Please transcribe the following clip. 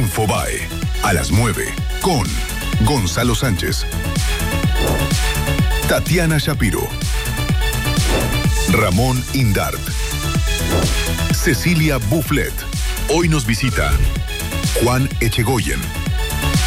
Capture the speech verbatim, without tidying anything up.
Infobae, a las nueve, con Gonzalo Sánchez, Tatiana Shapiro, Ramón Indart, Cecilia Bufflet. Hoy nos visita Juan Echegoyen.